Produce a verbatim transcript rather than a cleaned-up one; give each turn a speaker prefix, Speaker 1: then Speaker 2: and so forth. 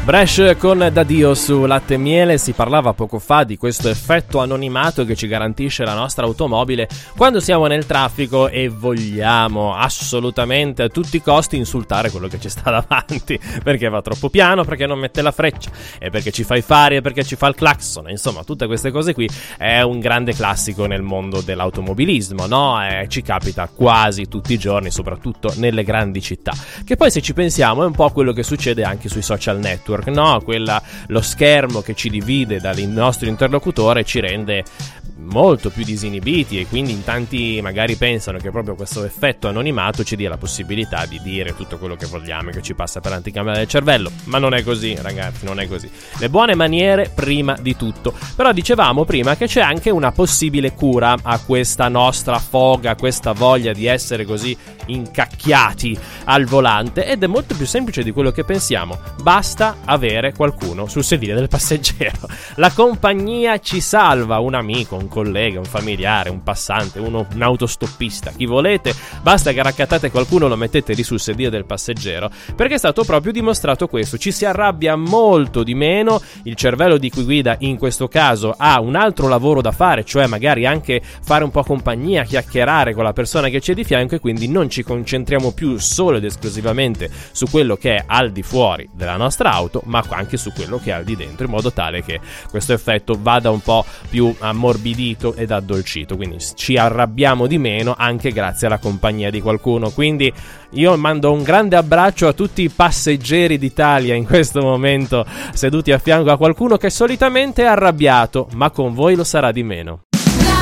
Speaker 1: Bresh con Dadio su Latte e Miele. Si parlava poco fa di questo effetto anonimato che ci garantisce la nostra automobile quando siamo nel traffico e vogliamo assolutamente a tutti i costi insultare quello che ci sta davanti, perché va troppo piano, perché non mette la freccia, e perché ci fa i fari, e perché ci fa il clacson. Insomma, tutte queste cose qui è un grande classico nel mondo dell'automobilismo, no? Eh, ci capita quasi tutti i giorni, soprattutto nelle grandi città, che poi, se ci pensiamo, è un po' quello che succede anche sui social network. No, quella, lo schermo che ci divide dal nostro interlocutore ci rende molto più disinibiti, e quindi in tanti magari pensano che proprio questo effetto anonimato ci dia la possibilità di dire tutto quello che vogliamo e che ci passa per l'anticamera del cervello. Ma non è così, ragazzi, non è così. Le buone maniere prima di tutto. Però dicevamo prima che c'è anche una possibile cura a questa nostra foga, a questa voglia di essere così incacchiati al volante, ed è molto più semplice di quello che pensiamo. Basta avere qualcuno sul sedile del passeggero. La compagnia ci salva, un amico, un collega, un familiare, un passante, uno, un autostoppista, chi volete. Basta che raccattate qualcuno, lo mettete lì sul sedile del passeggero, perché è stato proprio dimostrato questo. Ci si arrabbia molto di meno, il cervello di chi guida in questo caso ha un altro lavoro da fare, cioè magari anche fare un po' compagnia, chiacchierare con la persona che c'è di fianco, e quindi non ci concentriamo più solo ed esclusivamente su quello che è al di fuori della nostra auto, ma anche su quello che è al di dentro, in modo tale che questo effetto vada un po' più ammorbidito ed addolcito. Quindi ci arrabbiamo di meno anche grazie alla compagnia di qualcuno. Quindi io mando un grande abbraccio a tutti i passeggeri d'Italia in questo momento seduti a fianco a qualcuno che solitamente è arrabbiato, ma con voi lo sarà di meno.